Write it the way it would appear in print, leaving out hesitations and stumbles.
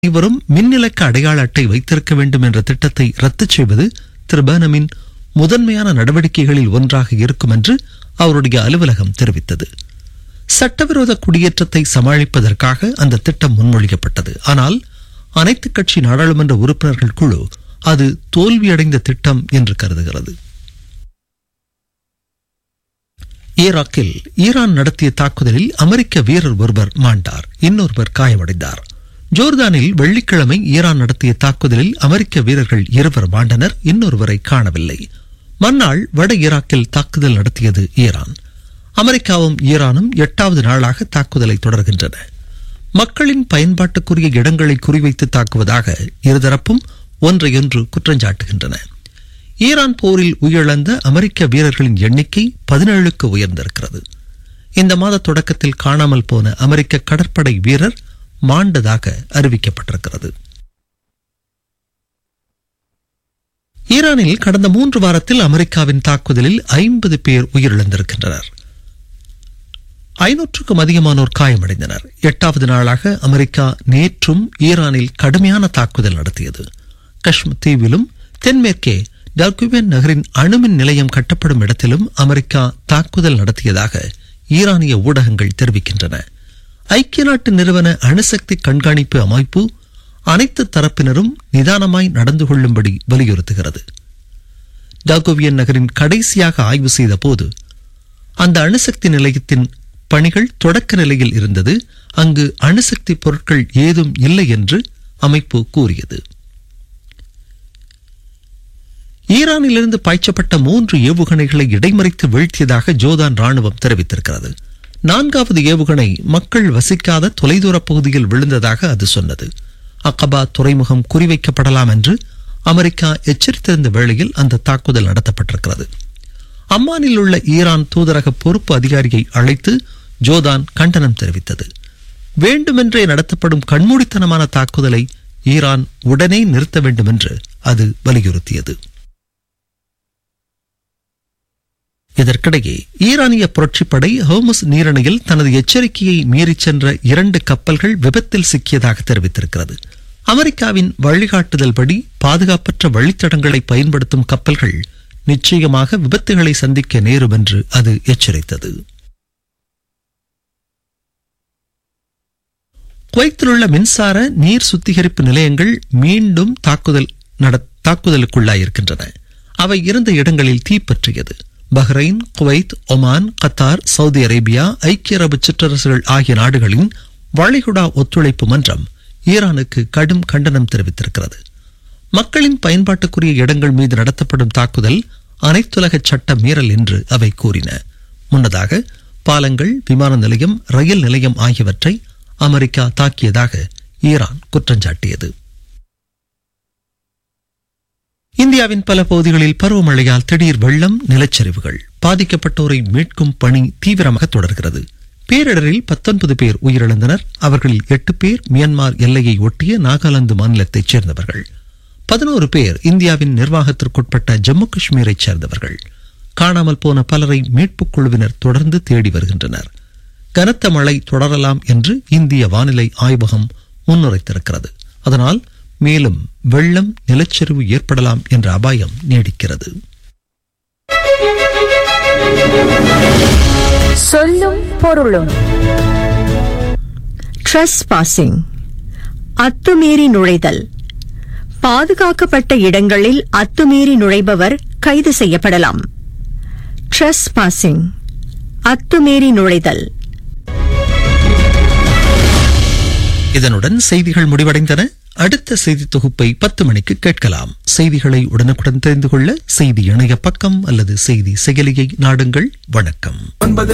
அனைவரும் மின்னிலக்க அடையாள அட்டை வைத்திருக்க வேண்டும் என்ற திட்டத்தை ரத்து செய்வது திரு பர்னமின் முதன்மையான நடவடிக்கைகளில் ஒன்றாக இருக்கும் என்று அவருடைய அலுவலகம் தெரிவித்தது. சட்டவிரோத குடியேற்றத்தை சமாளிப்பதற்காக அந்த திட்டம் முன்மொழியப்பட்டது. ஆனால் அனைத்து கட்சி நாடாளுமன்ற உறுப்பினர்கள் குழு அது தோல்வியடைந்த திட்டம் என்று கருதுகிறது. ஈராக்கில் ஈரான் நடத்திய தாக்குதலில் அமெரிக்க வீரர் ஒருவர் மாண்டார், இன்னொருவர் காயமடைந்தார். ஜோர்தானில் வெள்ளிக்கிழமை ஈரான் நடத்திய தாக்குதலில் அமெரிக்க வீரர்கள் 2 மாண்டனர், இன்னொருவரை காணவில்லை. மறுநாள் வட ஈராக்கில் தாக்குதல் நடத்தியது ஈரான். அமெரிக்காவும் ஈரானும் 8வது நாளாக தாக்குதலை தொடர்கின்றன. மக்களின் பயன்பாட்டுக்குரிய இடங்களை குறிவைத்து தாக்குவதாக இருதரப்பும் ஒன்றையொன்று குற்றஞ்சாட்டுகின்றன. ஈரான் போரில் உயிரிழந்த அமெரிக்க வீரர்களின் எண்ணிக்கை 17க்கு உயர்ந்திருக்கிறது. இந்த மாத தொடக்கத்தில் காணாமல் போன அமெரிக்க கடற்படை வீரர் மாண்டதாக அறிவிக்கப்பட்டிருக்கிறது. ஈரானில் கடந்த 3 வாரத்தில் அமெரிக்காவின் தாக்குதலில் 50 பேர் உயிரிழந்திருக்கின்றனர். 500க்கும் அதிகமானோர் காயமடைந்தனர். 8வது நாளாக அமெரிக்கா நேற்றும் ஈரானில் கடுமையான தாக்குதல் நடத்தியது. காஷ்மீர் தீவிலும் தென்மேற்கே டால்குபேன் நகரின் அணுமின் நிலையம் கட்டப்படும் இடத்திலும் அமெரிக்கா தாக்குதல் நடத்தியதாக ஈரானிய ஊடகங்கள் தெரிவிக்கின்றன. ஐக்கிய நாட்டு நிறுவன அணுசக்தி கண்காணிப்பு அமைப்பு அனைத்து தரப்பினரும் நிதானமாய் நடந்து கொள்ளும்படி வலியுறுத்துகிறது. டால்குபேன் நகரின் கடைசியாக ஆய்வு செய்த போது அந்த அணுசக்தி நிலையத்தின் பணிகள் தொடக்க நிலையில் இருந்தது. அங்கு அணுசக்தி பொருட்கள் ஏதும் இல்லை என்று அமைப்பு கூறியது. ஈரானிலிருந்து பாய்ச்சப்பட்ட 3 ஏவுகணைகளை இடைமறித்து வீழ்த்தியதாக ஜோர்தான் ராணுவம் தெரிவித்திருக்கிறது. 4வது ஏவுகணை மக்கள் வசிக்காத தொலைதூர பகுதியில் விழுந்ததாக அது சொன்னது. அக்கபா துறைமுகம் குறிவைக்கப்படலாம் என்று அமெரிக்கா எச்சரித்திருந்த வேளையில் அந்த தாக்குதல் நடத்தப்பட்டிருக்கிறது. அம்மானில் உள்ள ஈரான் தூதரக பொறுப்பு அதிகாரியை அழைத்து ஜோர்தான் கண்டனம் தெரிவித்தது. வேண்டுமென்றே நடத்தப்படும் கண்மூடித்தனமான தாக்குதலை ஈரான் உடனே நிறுத்த வேண்டும் என்று அது வலியுறுத்தியது. இதற்கிடையே ஈரானிய புரட்சிப்படை ஹோர்முஸ் நீரிணையில் தனது எச்சரிக்கையை மீறிச் சென்ற 2 கப்பல்கள் விபத்தில் சிக்கியதாக தெரிவித்திருக்கிறது. அமெரிக்காவின் வழிகாட்டுதல்படி பாதுகாப்பற்ற வழித்தடங்களை பயன்படுத்தும் கப்பல்கள் நிச்சயமாக விபத்துகளை சந்திக்க நேரும் என்று அது எச்சரித்தது. குவைத்திலுள்ள மின்சார நீர் சுத்திகரிப்பு நிலையங்கள் மீண்டும் தாக்குதலுக்குள்ளாயிருக்கின்றன. அவை இருந்த இடங்களில் தீப்பற்றியது. Bahrain, Kuwait, Oman, Qatar, Saudi Arabia, ஐக்கிய அரபு சிற்றரசுகள் ஆகிய நாடுகளின் வளைகுடா ஒத்துழைப்பு மன்றம் ஈரானுக்கு கடும் கண்டனம் தெரிவித்திருக்கிறது. மக்களின் பயன்பாட்டுக்குரிய இடங்கள் மீது நடத்தப்படும் தாக்குதல் அனைத்துலக சட்ட மீறல் என்று அவை கூறின. முன்னதாக பாலங்கள், விமான நிலையம், ரயில் நிலையம் ஆகியவற்றை அமெரிக்கா தாக்கியதாக ஈரான் குற்றஞ்சாட்டியது. இந்தியாவின் பல பகுதிகளில் பருவமழையால் திடீர் வெள்ளம், நிலச்சரிவுகள். பாதிக்கப்பட்டோரை மீட்கும் பணி தீவிரமாக தொடர்கிறது. பேரிடரில் 19 பேர் உயிரிழந்தனர். அவர்களில் 8 பேர் மியான்மர் எல்லையை ஒட்டிய நாகாலாந்து மாநிலத்தைச் சேர்ந்தவர்கள். 11 பேர் இந்தியாவின் நிர்வாகத்திற்குட்பட்ட ஜம்மு காஷ்மீரைச் சேர்ந்தவர்கள். காணாமல் போன பலரை மீட்புக் குழுவினர் தொடர்ந்து தேடி வருகின்றனர். கனத்த மழை தொடரலாம் என்று இந்திய வானிலை ஆய்வகம் முன்னுரைத்திருக்கிறது. அதனால் மேலும் வெள்ளம், நிலச்சரிவு ஏற்படலாம் என்ற அபாயம் நீடிக்கிறது. சொல்லும் பொருளும். ட்ரெஸ்பாசிங், அத்துமீறி நுழைதல். பாதுகாக்கப்பட்ட இடங்களில் அத்துமீறி நுழைபவர் கைது செய்யப்படலாம். ட்ரெஸ்பாசிங், அத்துமீறி நுழைதல். இதனுடன் செய்திகள் முடிவடைந்தன. அடுத்த செய்தி தொகுப்பை 10 மணிக்கு கேட்கலாம். செய்திகளை உடனுக்குடன் தெரிந்து கொள்ள செய்தி இணைய பக்கம் அல்லது செய்தி செயலியை நாடுங்கள். வணக்கம்.